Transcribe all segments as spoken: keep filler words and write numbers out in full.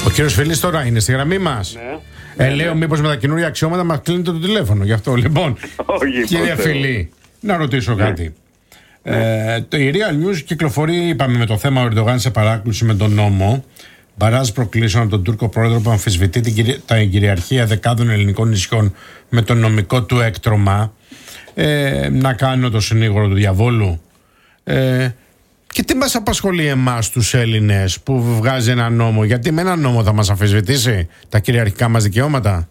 Ο κύριος Φιλής τώρα είναι στη γραμμή μας. Ναι. Ε, ναι, λέω ναι. μήπως με τα καινούργια αξιώματα μας κλείνετε το τηλέφωνο. Γι' αυτό λοιπόν. Όχι, Κύριε Φιλή, να ρωτήσω ναι. κάτι. Ναι. Ε, το η Real News κυκλοφορεί, είπαμε, με το θέμα ο Ερντογάν σε παράκληση με τον νόμο. Μπαράζ προκλήσεων από τον Τούρκο πρόεδρο που αμφισβητεί την, κυρι... την κυριαρχία δεκάδων ελληνικών νησιών με το νομικό του έκτρωμα. Ε, να κάνω το συνήγορο του διαβόλου. Ε, και τι μας απασχολεί εμάς τους Έλληνες που βγάζει ένα νόμο? Γιατί με ένα νόμο θα μας αμφισβητήσει τα κυριαρχικά μας δικαιώματα?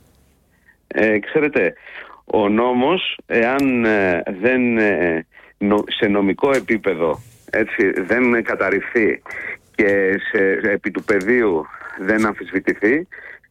Ε, ξέρετε, ο νόμος, εάν ε, δεν ε, νο, σε νομικό επίπεδο έτσι, δεν καταρριφθεί και σε, επί του πεδίου δεν αμφισβητηθεί,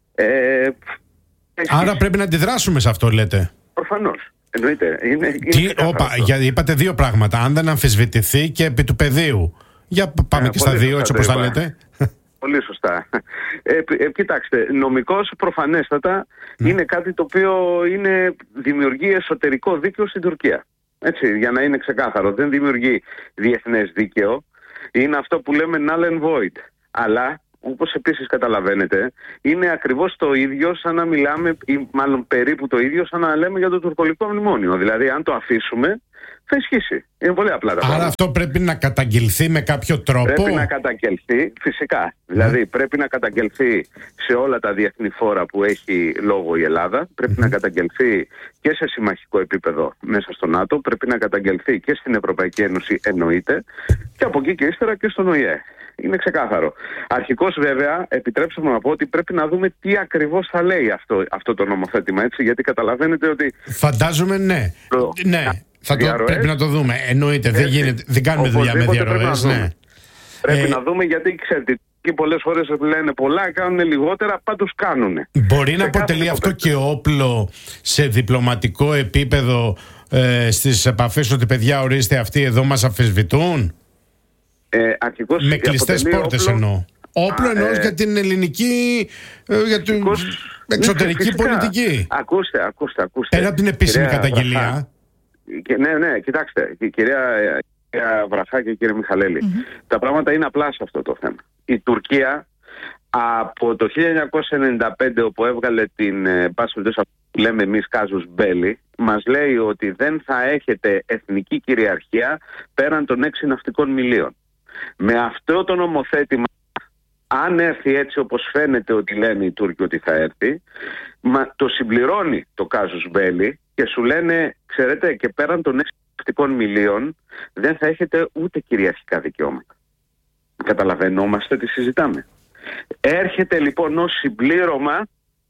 ε, άρα πρέπει να αντιδράσουμε σε αυτό, λέτε? Προφανώς. Εννοείται. Είναι, είναι Τι, όπα, για, είπατε δύο πράγματα. Αν δεν αμφισβητηθεί και επί του πεδίου. Για πάμε ε, και στα δύο, έτσι όπως τα λέτε. Πολύ σωστά. Ε, ε, κοιτάξτε, νομικώς προφανέστατα mm. είναι κάτι το οποίο είναι, δημιουργεί εσωτερικό δίκαιο στην Τουρκία. Έτσι, για να είναι ξεκάθαρο. Δεν δημιουργεί διεθνές δίκαιο. Είναι αυτό που λέμε null and void. Αλλά, όπως επίσης καταλαβαίνετε, είναι ακριβώς το ίδιο σαν να μιλάμε, ή μάλλον περίπου το ίδιο σαν να λέμε για το τουρκολικό μνημόνιο. Δηλαδή, αν το αφήσουμε, θα ισχύσει. Είναι πολύ απλά τα πράγματα. Άρα αυτό πρέπει να καταγγελθεί με κάποιο τρόπο? Πρέπει να καταγγελθεί, φυσικά. Mm. Δηλαδή, πρέπει να καταγγελθεί σε όλα τα διεθνή φόρα που έχει λόγο η Ελλάδα. Πρέπει mm. να καταγγελθεί και σε συμμαχικό επίπεδο μέσα στο ΝΑΤΟ. Πρέπει να καταγγελθεί και στην Ευρωπαϊκή Ένωση, εννοείται. Και από εκεί και ύστερα και στον Ο Η Ε. Είναι ξεκάθαρο. Αρχικώς, βέβαια, επιτρέψτε μου να πω ότι πρέπει να δούμε τι ακριβώς θα λέει αυτό, αυτό το νομοθέτημα. Έτσι, γιατί καταλαβαίνετε ότι. Φαντάζομαι, ναι. Το... ναι. Θα το, πρέπει να το δούμε. Εννοείται, δεν, γίνεται, δεν κάνουμε δουλειά με διαρροές. Πρέπει, να, ναι. πρέπει ε, να δούμε, γιατί ξέρετε, και πολλές φορές λένε πολλά, κάνουν λιγότερα, πάντως κάνουν. Μπορεί να αποτελεί αυτό και όπλο σε διπλωματικό επίπεδο ε, στις επαφές, ότι παιδιά, ορίστε, αυτοί εδώ μας αμφισβητούν? Ε, αρχικώς, με κλειστές πόρτες όπλο... εννοώ. Όπλο εννοώ ε, για την ελληνική, ε, για την εξωτερική φυσικά. πολιτική. Ακούστε, ακούστε, ακούστε. Πέρα από την επίσημη κυρία καταγγελία. Βραχά. Και, ναι, ναι, κοιτάξτε, η κυρία, κυρία Βραχά και κύριε Μιχαλέλη, mm-hmm. τα πράγματα είναι απλά σε αυτό το θέμα. Η Τουρκία από το χίλια εννιακόσια ενενήντα πέντε, όπου έβγαλε την πάσχολτες που λέμε εμείς κάζους μπέλι, μας λέει ότι δεν θα έχετε εθνική κυριαρχία πέραν των έξι ναυτικών μιλίων. Με αυτό το νομοθέτημα, αν έρθει έτσι όπως φαίνεται ότι λένε οι Τούρκοι ότι θα έρθει, μα το συμπληρώνει το κάζους μπέλι και σου λένε, ξέρετε, και πέραν των έξι ναυτικών μιλίων δεν θα έχετε ούτε κυριαρχικά δικαιώματα. Καταλαβαίνόμαστε τι συζητάμε. Έρχεται λοιπόν ως συμπλήρωμα,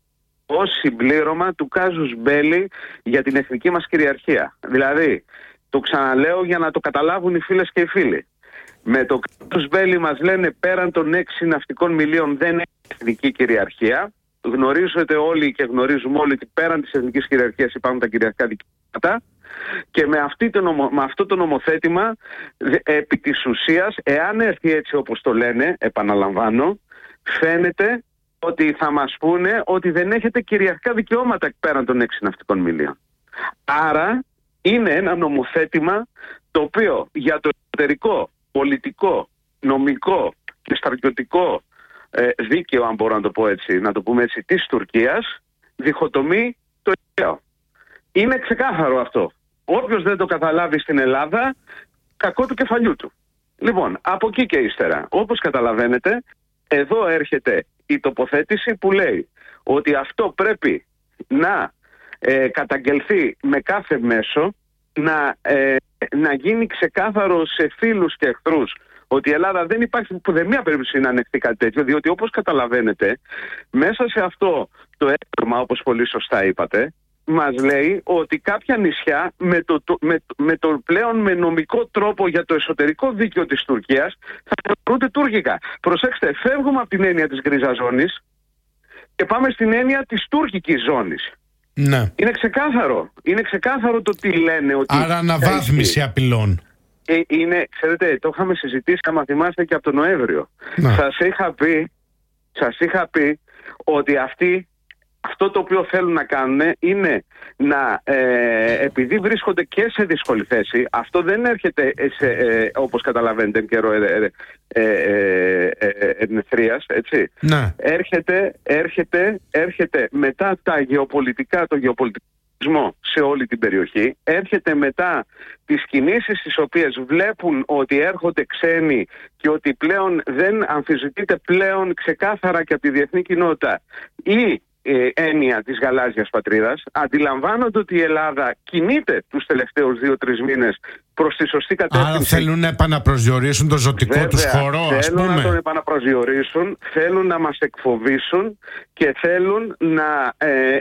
ως συμπλήρωμα του κάζους μπέλι για την εθνική μας κυριαρχία. Δηλαδή, το ξαναλέω για να το καταλάβουν οι φίλες και οι φίλοι. Με το κάζους μπέλι μας λένε πέραν των έξι ναυτικών μιλίων δεν έχει εθνική κυριαρχία. Γνωρίζετε όλοι και γνωρίζουμε όλοι ότι πέραν της εθνικής κυριαρχίας υπάρχουν τα κυριαρχικά δικαιώματα. Και με, αυτή το νομο, με αυτό το νομοθέτημα, επί της ουσίας, εάν έρθει έτσι όπως το λένε, επαναλαμβάνω, φαίνεται ότι θα μας πούνε ότι δεν έχετε κυριαρχικά δικαιώματα πέραν των έξι ναυτικών μιλίων. Άρα είναι ένα νομοθέτημα το οποίο για το εσωτερικό, πολιτικό, νομικό και στρατιωτικό ε, δίκαιο, αν μπορώ να το πω έτσι, να το πούμε έτσι, της Τουρκίας, διχοτομεί το Αιγαίο. Είναι ξεκάθαρο αυτό. Όποιος δεν το καταλάβει στην Ελλάδα, κακό του κεφαλιού του. Λοιπόν, από εκεί και ύστερα, όπως καταλαβαίνετε, εδώ έρχεται η τοποθέτηση που λέει ότι αυτό πρέπει να ε, καταγγελθεί με κάθε μέσο, να, ε, να γίνει ξεκάθαρο σε φίλους και εχθρούς ότι η Ελλάδα δεν υπάρχει πουδεμία περίπτωση να ανεχθεί κάτι τέτοιο, διότι όπως καταλαβαίνετε, μέσα σε αυτό το έκτρωμα, όπως πολύ σωστά είπατε, μας λέει ότι κάποια νησιά με το, το, με, με το πλέον με νομικό τρόπο για το εσωτερικό δίκαιο της Τουρκίας θα θεωρούνται τουρκικά. Προσέξτε, φεύγουμε από την έννοια της γκρίζας ζώνης και πάμε στην έννοια της τουρκικής ζώνης. Ναι. Είναι ξεκάθαρο. Είναι ξεκάθαρο το τι λένε. Ότι άρα αναβάθμιση απειλών. Ε, είναι, ξέρετε, το είχαμε συζητήσει, άμα θυμάστε, και από τον Νοέμβριο. Σας είχα πει, σας είχα πει ότι αυτοί Αυτό το οποίο θέλουν να κάνουν είναι να, ε, επειδή βρίσκονται και σε δύσκολη θέση, αυτό δεν έρχεται σε, ε, όπως καταλαβαίνετε εν καιρό ε, ε, ε, ε, εθνεθρίας, έτσι. Ναι. Έρχεται, έρχεται, έρχεται μετά τα γεωπολιτικά, το γεωπολιτικό σε όλη την περιοχή, έρχεται μετά τις κινήσεις τις οποίες βλέπουν ότι έρχονται ξένοι και ότι πλέον δεν αμφισβητείται πλέον ξεκάθαρα και από τη διεθνή κοινότητα η ε, έννοια της γαλάζιας πατρίδας. Αντιλαμβάνονται ότι η Ελλάδα κινείται τους τελευταίους δύο-τρεις μήνες προς τη σωστή κατεύθυνση. Άρα θέλουν να επαναπροσδιορίσουν το ζωτικό Βέβαια, τους χώρο, ας θέλουν πούμε. να τον επαναπροσδιορίσουν, θέλουν να μας εκφοβήσουν και θέλουν να ε,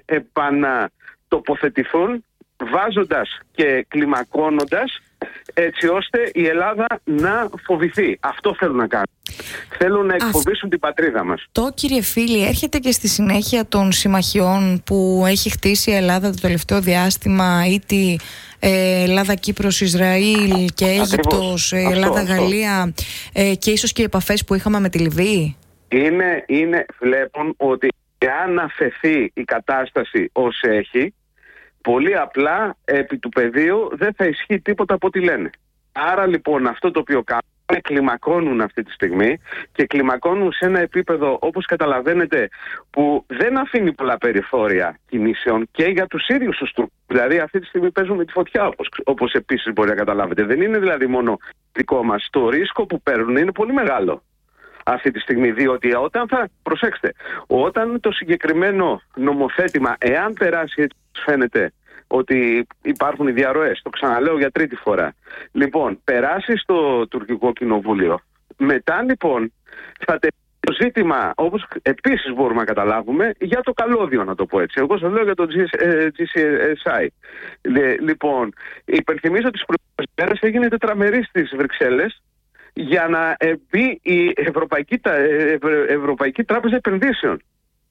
επανατοποθετηθούν βάζοντας και κλιμακώνοντας έτσι ώστε η Ελλάδα να φοβηθεί. Αυτό θέλουν να κάνουν. Θέλουν να εκφοβήσουν Αυτό, την πατρίδα μας. Το, κύριε Φίλη, έρχεται και στη συνέχεια των συμμαχιών που έχει χτίσει η Ελλάδα το τελευταίο διάστημα, ή τη ε, Ελλάδα, Κύπρος, Ισραήλ και Αίγυπτος, ε, Ελλάδα, αυτό, Γαλλία ε, και ίσως και οι επαφές που είχαμε με τη Λιβύη. Είναι, είναι, βλέπουν ότι αν αφαιθεί η κατάσταση ως έχει, πολύ απλά επί του πεδίου δεν θα ισχύει τίποτα από ό,τι λένε. Άρα λοιπόν αυτό το οποίο κάνουν, κλιμακώνουν αυτή τη στιγμή και κλιμακώνουν σε ένα επίπεδο, όπως καταλαβαίνετε, που δεν αφήνει πολλά περιθώρια κινήσεων και για τους ίδιους τους Τούρκους. Δηλαδή αυτή τη στιγμή παίζουν με τη φωτιά, όπως, όπως επίσης μπορεί να καταλάβετε. Δεν είναι δηλαδή μόνο δικό μας. Το ρίσκο που παίρνουν είναι πολύ μεγάλο αυτή τη στιγμή, διότι όταν θα, προσέξτε, όταν το συγκεκριμένο νομοθέτημα, εάν περάσει, έτσι φαίνεται ότι υπάρχουν οι διαρροές, το ξαναλέω για τρίτη φορά, λοιπόν, περάσει στο τουρκικό κοινοβούλιο, μετά λοιπόν θα τεθεί το ζήτημα, όπως επίσης μπορούμε να καταλάβουμε, για το καλώδιο, να το πω έτσι. Εγώ σας λέω για το τζι σι ες άι. Λοιπόν, υπενθυμίζω ότι τις προηγούμενες μέρες έγινε τετραμερή στις Βρυξέλλες για να μπει η Ευρωπαϊκή, Ευρωπαϊκή Τράπεζα Επενδύσεων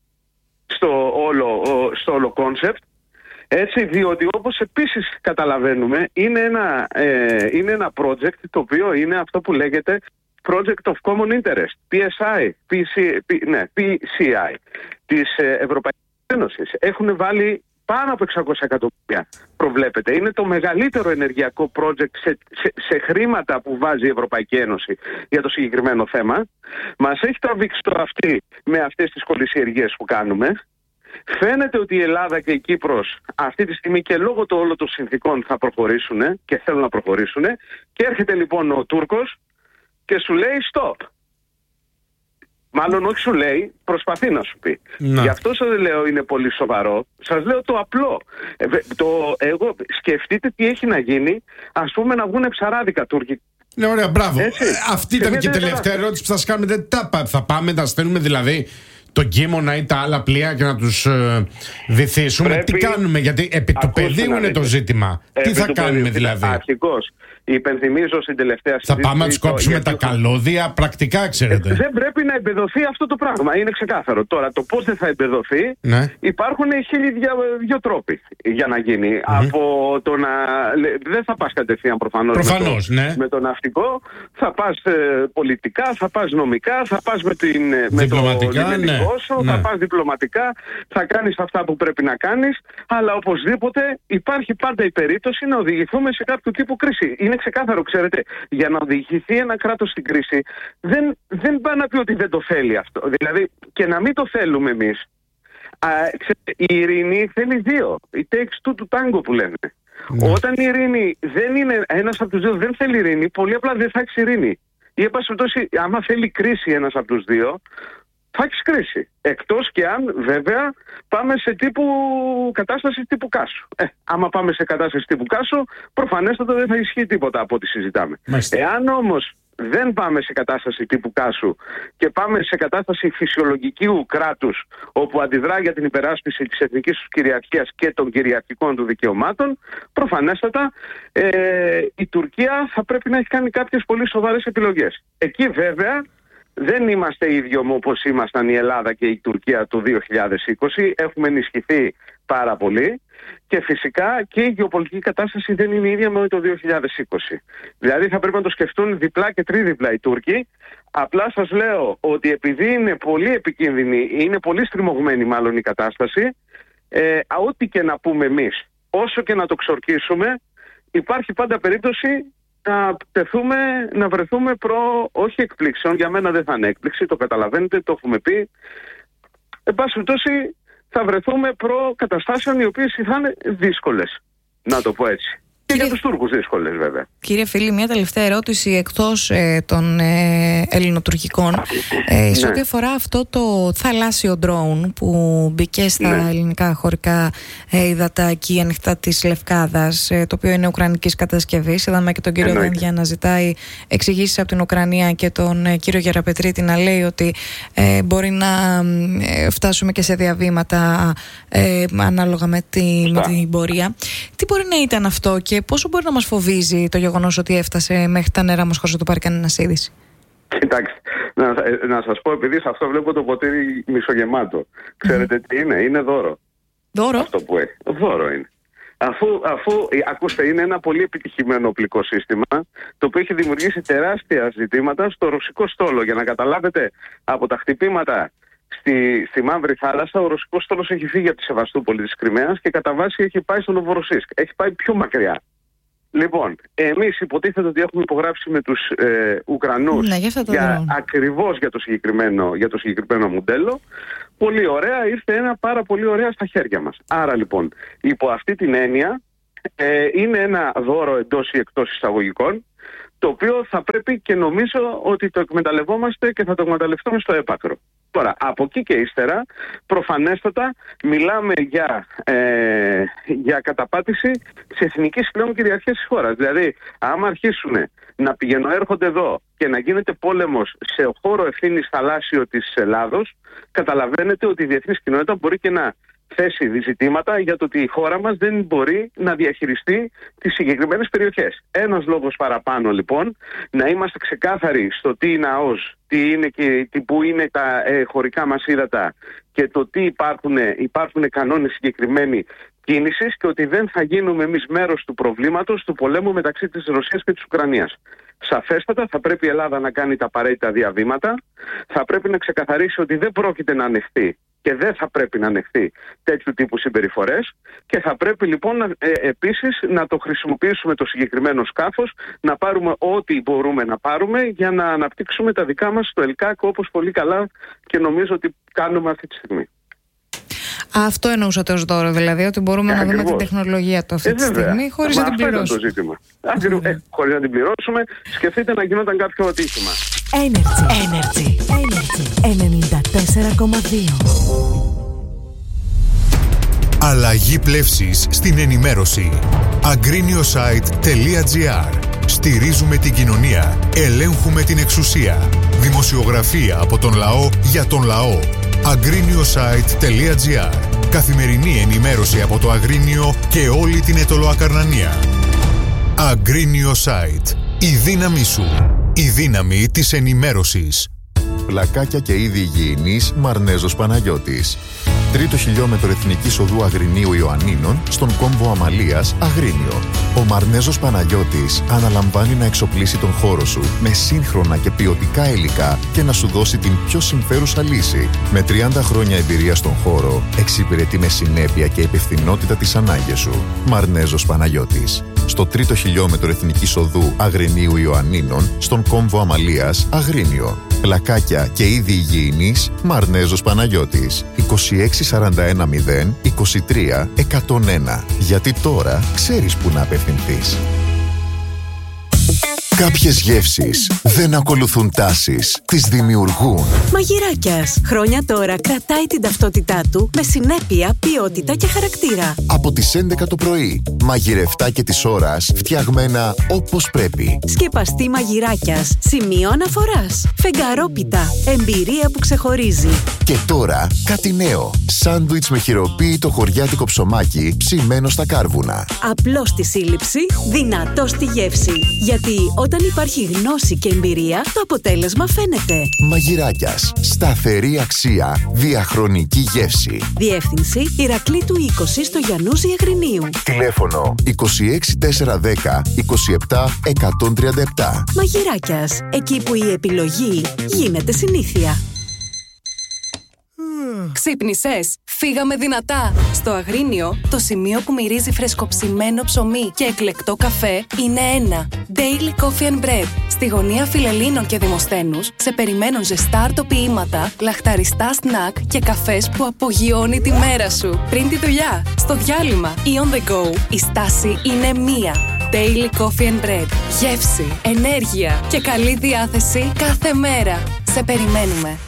στο όλο, στο όλο concept, έτσι, διότι όπως επίσης καταλαβαίνουμε είναι ένα, ε, είναι ένα project το οποίο είναι αυτό που λέγεται Project of Common Interest, πι ες άι, πι σι, πι, ναι, πι σι άι της Ευρωπαϊκής Ένωσης. Έχουν βάλει πάνω από εξακόσια εκατομμύρια, προβλέπεται. Είναι το μεγαλύτερο ενεργειακό project σε, σε, σε χρήματα που βάζει η Ευρωπαϊκή Ένωση για το συγκεκριμένο θέμα. Μας έχει τραβήξει το αυτή με αυτές τις κολυσιεργίες που κάνουμε. Φαίνεται ότι η Ελλάδα και η Κύπρος αυτή τη στιγμή και λόγω του όλων των συνθήκων θα προχωρήσουν και θέλουν να προχωρήσουν, και έρχεται λοιπόν ο Τούρκος και σου λέει stop. Μάλλον όχι σου λέει, προσπαθεί να σου πει. Να. Γι' αυτό σας λέω είναι πολύ σοβαρό. Σας λέω το απλό. Ε, το, εγώ, σκεφτείτε τι έχει να γίνει, ας πούμε να βγουν ψαράδικα Τούρκοι. Ναι, ωραία, μπράβο. Ε, αυτή ήταν και η τελευταία ερώτηση που θα σας κάνουμε. Τα, θα πάμε να στέλνουμε δηλαδή τον Κίμωνα ή τα άλλα πλοία και να τους ε, βυθίσουμε. Πρέπει... Τι κάνουμε, γιατί επί του πεδίου είναι το ζήτημα. Επί τι θα κάνουμε πεδίου, δηλαδή. Αρχικώς, υπενθυμίζω στην τελευταία συζήτηση. Θα πάμε να τους κόψουμε τα καλώδια, πρακτικά ξέρετε. Ε, δεν πρέπει να εμπεδοθεί αυτό το πράγμα. Είναι ξεκάθαρο. Τώρα το πώς δεν θα εμπεδοθεί, ναι. Υπάρχουν χίλιοι δυο, δυο τρόποι για να γίνει. Mm-hmm. Από το να. Δεν θα πας κατευθείαν προφανώς. Προφανώς, με, το, ναι. με το ναυτικό. Θα πας ε, πολιτικά, θα πας νομικά, θα πας με, την, με το λιμενικό σου, ναι. Θα πας διπλωματικά, θα κάνεις αυτά που πρέπει να κάνεις. Αλλά οπωσδήποτε υπάρχει πάντα η περίπτωση να οδηγηθούμε σε κάποιο τύπου κρίση. Είναι ξεκάθαρο, ξέρετε, για να οδηγηθεί ένα κράτος στην κρίση δεν, δεν πάει να πει ότι δεν το θέλει αυτό. Δηλαδή και να μην το θέλουμε εμείς. Α, ξέρετε, η ειρήνη θέλει δύο. Η takes two to tango που λένε. Mm. Όταν η ειρήνη δεν είναι, ένας από τους δύο δεν θέλει ειρήνη, πολύ απλά δεν θα έχει ειρήνη. Ή εν πάση περιπτώσει, άμα θέλει κρίση ένας από τους δύο, θα έχει κρίση. Εκτός και αν βέβαια πάμε σε τύπου κατάσταση τύπου Κάσου. Ε, άμα πάμε σε κατάσταση τύπου Κάσου, προφανέστατα δεν θα ισχύει τίποτα από ό,τι συζητάμε. Μάλιστα. Εάν όμως δεν πάμε σε κατάσταση τύπου Κάσου και πάμε σε κατάσταση φυσιολογικού κράτους, όπου αντιδρά για την υπεράσπιση της εθνικής του κυριαρχίας και των κυριαρχικών του δικαιωμάτων, προφανέστατα ε, η Τουρκία θα πρέπει να έχει κάνει κάποιες πολύ σοβαρές επιλογές. Εκεί βέβαια δεν είμαστε ίδιοι όπως ήμασταν η Ελλάδα και η Τουρκία το δύο χιλιάδες είκοσι. Έχουμε ενισχυθεί πάρα πολύ. Και φυσικά και η γεωπολιτική κατάσταση δεν είναι η ίδια με το δύο χιλιάδες είκοσι. Δηλαδή θα πρέπει να το σκεφτούν διπλά και τρίδιπλα οι Τούρκοι. Απλά σας λέω ότι επειδή είναι πολύ επικίνδυνη, είναι πολύ στριμωγμένη μάλλον η κατάσταση, ε, ό,τι και να πούμε εμείς, όσο και να το ξορκίσουμε, υπάρχει πάντα περίπτωση να τεθούμε, να βρεθούμε προ όχι εκπλήξεων. Για μένα δεν θα είναι έκπληξη, το καταλαβαίνετε, το έχουμε πει. Εν πάση περιπτώσει, θα βρεθούμε προ καταστάσεων οι οποίες θα είναι δύσκολες, να το πω έτσι. Και για τους Τούρκους δύσκολες βέβαια. Κύριε Φίλη, μια τελευταία ερώτηση εκτός ε, των ε, ελληνοτουρκικών. Ε, σε ναι. ό,τι αφορά αυτό το θαλάσσιο ντρόουν που μπήκε στα ναι. ελληνικά χωρικά ε, υδατά-εκεί ανοιχτά της Λευκάδας, ε, το οποίο είναι ουκρανικής κατασκευής. Είδαμε και τον κύριο Δένδια να ζητάει εξηγήσεις από την Ουκρανία και τον ε, κύριο Γεραπετρίτη να λέει ότι ε, μπορεί να ε, φτάσουμε και σε διαβήματα ε, ανάλογα με, τη, με την πορεία. Τι μπορεί να ήταν αυτό και πόσο μπορεί να μας φοβίζει το γεγονός ότι έφτασε μέχρι τα νερά μας χωρίς να το πάρει κανένας είδηση? Κοιτάξτε, να, να σας πω, επειδή σε αυτό βλέπω το ποτήρι μισογεμάτο. Ξέρετε mm. τι είναι? Είναι δώρο. Δώρο? Αυτό που έχει. Δώρο είναι. Αφού, αφού, ακούστε, είναι ένα πολύ επιτυχημένο οπλικό σύστημα, το οποίο έχει δημιουργήσει τεράστια ζητήματα στο ρωσικό στόλο. Για να καταλάβετε, από τα χτυπήματα Στη, στη Μαύρη Θάλασσα, ο ρωσικός στόλος έχει φύγει από τη Σεβαστούπολη της Κριμαίας και κατά βάση έχει πάει στο Νοβοροσίσκ. Έχει πάει πιο μακριά. Λοιπόν, εμείς υποτίθεται ότι έχουμε υπογράψει με τους ε, Ουκρανούς ναι, για, για, ακριβώς για το, συγκεκριμένο, για το συγκεκριμένο μοντέλο. Πολύ ωραία, ήρθε ένα πάρα πολύ ωραία στα χέρια μας. Άρα λοιπόν, υπό αυτή την έννοια, ε, είναι ένα δώρο εντός ή εκτός εισαγωγικών, το οποίο θα πρέπει και νομίζω ότι το εκμεταλλευόμαστε και θα το εκμεταλλευτούμε στο έπακρο. Τώρα, από εκεί και ύστερα, προφανέστατα μιλάμε για, ε, για καταπάτηση της εθνικής πλέον κυριαρχίας της χώρας. Δηλαδή, άμα αρχίσουν να πηγαίνουν, έρχονται εδώ και να γίνεται πόλεμος σε χώρο ευθύνης θαλάσσιο της Ελλάδος, καταλαβαίνετε ότι η διεθνής κοινότητα μπορεί και να θέσει ζητήματα για το ότι η χώρα μας δεν μπορεί να διαχειριστεί τις συγκεκριμένες περιοχές. Ένας λόγος παραπάνω λοιπόν να είμαστε ξεκάθαροι στο τι είναι ΑΟΣ, τι είναι και τι, που είναι τα ε, χωρικά μας ύδατα και το τι υπάρχουν, υπάρχουν κανόνες συγκεκριμένοι κίνησης και ότι δεν θα γίνουμε εμείς μέρος του προβλήματος του πολέμου μεταξύ της Ρωσίας και της Ουκρανίας. Σαφέστατα θα πρέπει η Ελλάδα να κάνει τα απαραίτητα διαβήματα, θα πρέπει να ξεκαθαρίσει ότι δεν πρόκειται να ανεχθεί και δεν θα πρέπει να ανεχθεί τέτοιου τύπου συμπεριφορές και θα πρέπει λοιπόν να, ε, επίσης να το χρησιμοποιήσουμε το συγκεκριμένο σκάφος, να πάρουμε ό,τι μπορούμε να πάρουμε για να αναπτύξουμε τα δικά μας στο ΕΛΚΑΚ όπως πολύ καλά και νομίζω ότι κάνουμε αυτή τη στιγμή. Αυτό εννοούσατε ως δώρο, δηλαδή, ότι μπορούμε ε, να ακριβώς. δούμε την τεχνολογία του αυτή ε, τη στιγμή χωρίς Μα να την πληρώσουμε. Αυτό είναι το ζήτημα. Ακριβώς. Ε, χωρίς να την πληρώσουμε, σκεφτείτε να γινόταν κάποιο ατύχημα. Energy. Energy. Energy. ενενήντα τέσσερα κόμμα δύο. Αλλαγή πλεύσης στην ενημέρωση. agrinio-site τελεία gr. Στηρίζουμε την κοινωνία. Ελέγχουμε την εξουσία. Δημοσιογραφία από τον λαό για τον λαό. agrinio-site τελεία gr. Καθημερινή ενημέρωση από το Αγρίνιο και όλη την Αιτωλοακαρνανία. agrinio-site. Η δύναμή σου. Η δύναμη της ενημέρωσης. Λακάκια και είδη υγιεινής Μαρνέζος Παναγιώτης. Τρίτο χιλιόμετρο Εθνικής Οδού Αγρινίου Ιωαννίνων στον κόμβο Αμαλίας Αγρίνιο. Ο Μαρνέζος Παναγιώτης αναλαμβάνει να εξοπλίσει τον χώρο σου με σύγχρονα και ποιοτικά υλικά και να σου δώσει την πιο συμφέρουσα λύση. Με τριάντα χρόνια εμπειρία στον χώρο, εξυπηρετεί με συνέπεια και υπευθυνότητα τις ανάγκες σου. Μαρνέζος Παναγιώτης. Στο τρίτο χιλιόμετρο Εθνικής Οδού Αγρινίου Ιωαννίνων στον κόμβο Αμαλίας Αγρίνιο. Πλακάκια και είδη υγιεινής Μαρνέζος Παναγιώτης. είκοσι έξι σαράντα ένα μηδέν είκοσι τρία εκατόν ένα. Γιατί τώρα ξέρεις που να απευθυνθείς. Κάποιες γεύσεις δεν ακολουθούν τάσεις, τις δημιουργούν. Μαγειράκιας. Χρόνια τώρα κρατάει την ταυτότητά του με συνέπεια, ποιότητα και χαρακτήρα. Από τις έντεκα το πρωί, μαγειρευτά και της ώρας, φτιαγμένα όπως πρέπει. Σκεπαστή Μαγειράκιας. Σημείο αναφοράς. Φεγγαρόπιτα. Εμπειρία που ξεχωρίζει. Και τώρα κάτι νέο. Σάντουιτς με χειροποίητο χωριάτικο ψωμάκι ψημένο στα κάρβουνα. Απλό στη σύλληψη, δυνατό στη γεύση. Γιατί ο Όταν υπάρχει γνώση και εμπειρία, το αποτέλεσμα φαίνεται. Μαγειράκιας. Σταθερή αξία. Διαχρονική γεύση. Διεύθυνση Ηρακλήτου είκοσι στο Γιαννούζι Αγρινίου. Τηλέφωνο είκοσι έξι τετρακόσια δέκα είκοσι επτά εκατόν τριάντα επτά. Μαγειράκιας. Εκεί που η επιλογή γίνεται συνήθεια. Ξύπνησες! Φύγαμε δυνατά! Στο Αγρίνιο, το σημείο που μυρίζει φρεσκοψημένο ψωμί και εκλεκτό καφέ είναι ένα. Daily Coffee and Bread. Στη γωνία Φιλελλήνων και Δημοσθένους σε περιμένουν ζεστά αρτοποιήματα, λαχταριστά σνακ και καφές που απογειώνει τη μέρα σου. Πριν τη δουλειά, στο διάλειμμα ή on the go, η στάση είναι μία. Daily Coffee and Bread. Γεύση, ενέργεια και καλή διάθεση κάθε μέρα. Σε περιμένουμε.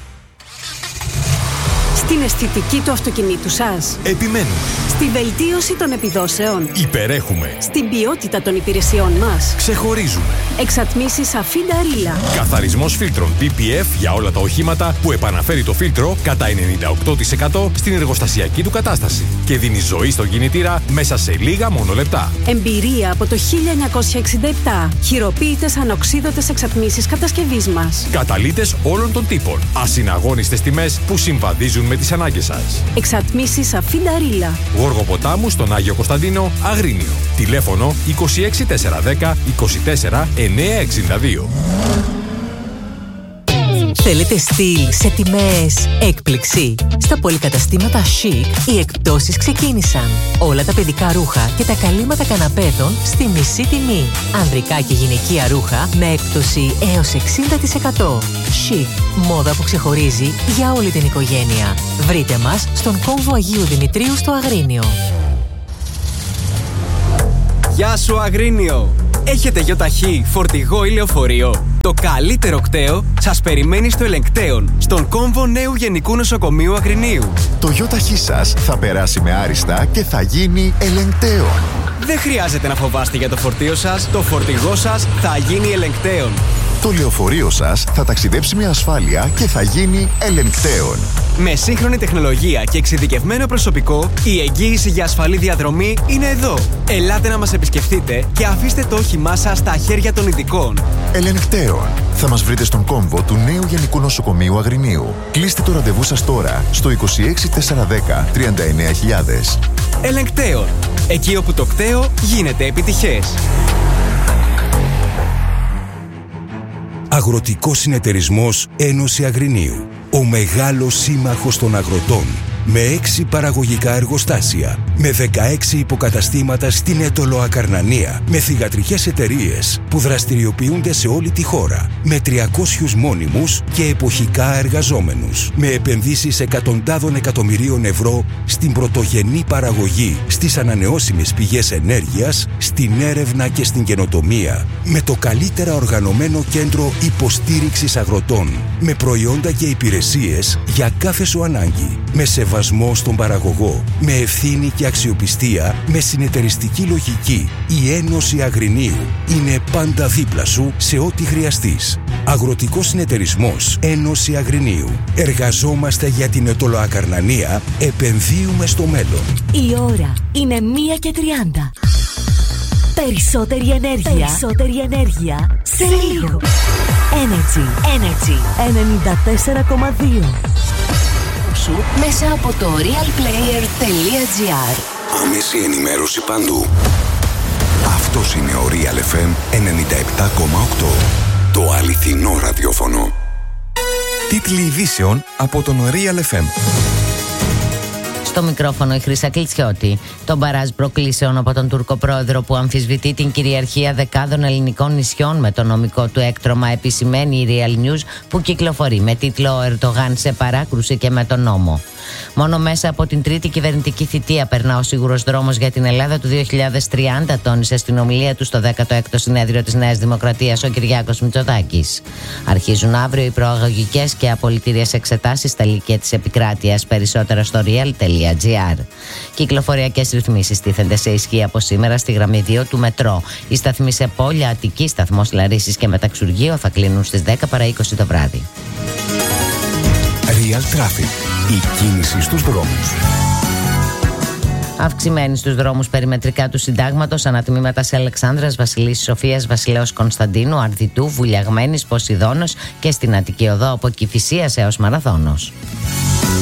Στην αισθητική του αυτοκινήτου σας. Επιμένουμε. Στη βελτίωση των επιδόσεων. Υπερέχουμε. Στην ποιότητα των υπηρεσιών μας. Ξεχωρίζουμε. Εξατμίσεις Αφίντα Ρίλα. Καθαρισμός φίλτρων πι πι εφ για όλα τα οχήματα που επαναφέρει το φίλτρο κατά ενενήντα οκτώ τοις εκατό στην εργοστασιακή του κατάσταση και δίνει ζωή στον κινητήρα μέσα σε λίγα μόνο λεπτά. Εμπειρία από το χίλια εννιακόσια εξήντα επτά. Χειροποίητες ανοξίδωτες εξατμίσεις κατασκευής μας. Καταλύτες όλων των τύπων. Ασυναγώνιστες τιμές που συμβαδίζουν με τις ανάγκες σας. Εξατμίσεις Αφίντα Ρίλα. Γοργοποτάμου στον Άγιο Κωνσταντίνο, Αγρίνιο. Τηλέφωνο είκοσι έξι τετρακόσια δέκα είκοσι τέσσερα εννιακόσια εξήντα δύο. Θέλετε στυλ σε τιμές έκπληξη? Στα πολυκαταστήματα Chic οι εκπτώσεις ξεκίνησαν. Όλα τα παιδικά ρούχα και τα καλύματα καναπέδων στη μισή τιμή. Ανδρικά και γυναικεία ρούχα με έκπτωση έως εξήντα τοις εκατό. Chic, μόδα που ξεχωρίζει για όλη την οικογένεια. Βρείτε μας στον κόμβο Αγίου Δημητρίου στο Αγρίνιο. Γεια σου Αγρίνιο! Έχετε γιοταχή, φορτηγό ή λεωφορείο? Το καλύτερο κταίο σας περιμένει στο Ελεγκτέον, στον κόμβο νέου Γενικού Νοσοκομείου Αγρινίου. Το γιοταχή σας θα περάσει με άριστα και θα γίνει Ελεγκτέον. Δεν χρειάζεται να φοβάστε για το φορτίο σας, το φορτηγό σας θα γίνει Ελεγκτέον. Το λεωφορείο σας θα ταξιδέψει με ασφάλεια και θα γίνει Ελεγκτέον. Με σύγχρονη τεχνολογία και εξειδικευμένο προσωπικό, η εγγύηση για ασφαλή διαδρομή είναι εδώ. Ελάτε να μας επισκεφτείτε και αφήστε το όχημά σας στα χέρια των ειδικών. Ελεγκτέον. Θα μας βρείτε στον κόμβο του νέου Γενικού Νοσοκομείου Αγρινίου. Κλείστε το ραντεβού σας τώρα στο είκοσι έξι τετρακόσια δέκα τριάντα εννέα χιλιάδες. Ελεγκτέον. Εκεί όπου το κταίο γίνεται επιτυχές. Αγροτικός Συνεταιρισμός Ένωση Αγρινίου. Ο μεγάλος σύμμαχος των αγροτών. Με έξι παραγωγικά εργοστάσια. Με δεκαέξι υποκαταστήματα στην Έτολο Ακαρνανία. Με θυγατρικές εταιρείες που δραστηριοποιούνται σε όλη τη χώρα. Με τριακόσιους μόνιμους και εποχικά εργαζόμενους. Με επενδύσεις εκατοντάδων εκατομμυρίων ευρώ στην πρωτογενή παραγωγή, στις ανανεώσιμες πηγές ενέργειας, στην έρευνα και στην καινοτομία. Με το καλύτερα οργανωμένο κέντρο υποστήριξης αγροτών. Με προϊόντα και υπηρεσίες για κάθε σου ανάγκη. Με σεβασμό στον παραγωγό, με ευθύνη και αξιοπιστία, με συνεταιριστική λογική. Η Ένωση Αγρινίου είναι πάντα δίπλα σου σε ό,τι χρειαστείς. Αγροτικός Συνεταιρισμός Ένωση Αγρινίου. Εργαζόμαστε για την Ετωλοακαρνανία, επενδύουμε στο μέλλον. Η ώρα είναι μία και τριάντα. Περισσότερη ενέργεια. Περισσότερη ενέργεια σε λίγο. Energy. Energy. ενενήντα τέσσερα κόμμα δύο. Μέσα από το realplayer.gr. Άμεση ενημέρωση παντού. Αυτός είναι ο Real εφ εμ ενενήντα επτά κόμμα οκτώ. Το αληθινό ραδιόφωνο. Τίτλοι ειδήσεων από τον Real εφ εμ. Στο μικρόφωνο η Χρύσα Κλιτσιώτη. Το μπαράζ προκλήσεων από τον Τούρκο πρόεδρο που αμφισβητεί την κυριαρχία δεκάδων ελληνικών νησιών με το νομικό του έκτρωμα, επισημαίνει η Real News, που κυκλοφορεί με τίτλο «Ο Ερντογάν σε παράκρουση και με τον νόμο». Μόνο μέσα από την τρίτη κυβερνητική θητεία περνά ο σίγουρος δρόμος για την Ελλάδα του δύο χιλιάδες τριάντα, τόνισε στην ομιλία του στο δέκατο έκτο συνέδριο της Νέας Δημοκρατίας ο Κυριάκος Μητσοτάκης. Αρχίζουν αύριο οι προαγωγικές και απολυτήριες εξετάσεις στα λύκεια της επικράτειας. Περισσότερα στο real.gr. Κυκλοφοριακές ρυθμίσεις τίθενται σε ισχύ από σήμερα στη γραμμή δύο του μετρό. Οι σταθμοί σε Πόλια, Αττική, σταθμός Λαρίσης και Μεταξουργείο θα κλείνουν στις δέκα παρά είκοσι το βράδυ. Real Traffic. Η κίνηση στους δρόμους. Αυξημένοι στους δρόμους περιμετρικά του Συντάγματος, ανατμήματα σε Αλεξάνδρας, Βασιλής Σοφίας, Βασιλέως Κωνσταντίνου, Αρδιτού, Βουλιαγμένης, Ποσειδώνος και στην Αττική Οδό από Κηφισίας έως Μαραθώνος.